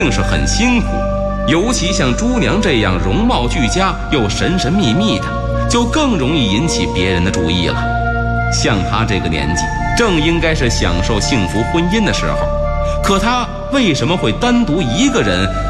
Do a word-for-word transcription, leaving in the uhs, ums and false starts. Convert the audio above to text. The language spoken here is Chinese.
定是很辛苦，尤其像朱娘这样容貌俱佳又神神秘秘的，就更容易引起别人的注意了。像她这个年纪，正应该是享受幸福婚姻的时候，可她为什么会单独一个人